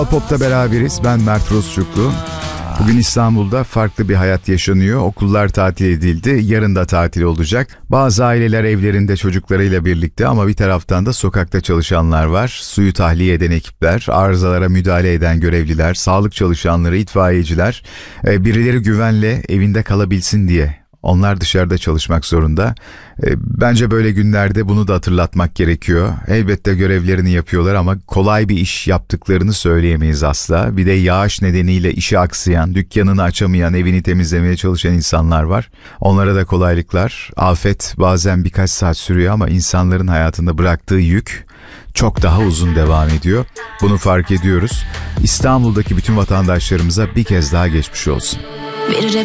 Pop'ta beraberiz. Ben Mert Rusçuklu. Bugün İstanbul'da farklı bir hayat yaşanıyor. Okullar tatil edildi. Yarın da tatil olacak. Bazı aileler evlerinde çocuklarıyla birlikte ama bir taraftan da sokakta çalışanlar var. Suyu tahliye eden ekipler, arızalara müdahale eden görevliler, sağlık çalışanları, itfaiyeciler. Birileri güvenle evinde kalabilsin diye. Onlar dışarıda çalışmak zorunda. Bence böyle günlerde bunu da hatırlatmak gerekiyor. Elbette görevlerini yapıyorlar ama kolay bir iş yaptıklarını söyleyemeyiz asla. Bir de yağış nedeniyle işi aksayan, dükkanını açamayan, evini temizlemeye çalışan insanlar var. Onlara da kolaylıklar. Afet bazen birkaç saat sürüyor ama insanların hayatında bıraktığı yük çok daha uzun devam ediyor. Bunu fark ediyoruz. İstanbul'daki bütün vatandaşlarımıza bir kez daha geçmiş olsun.